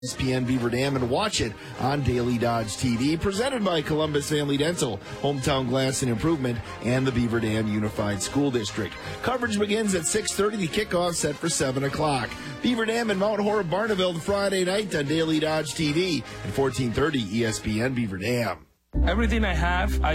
ESPN Beaver Dam and watch it on Daily Dodge TV. Presented by Columbus Family Dental, Hometown Glass and Improvement, and the Beaver Dam Unified School District. Coverage begins at 6:30. The kickoff set for 7 o'clock. Beaver Dam and Mount Horeb Barneville Friday night on Daily Dodge TV and 1430 ESPN Beaver Dam. Everything I have,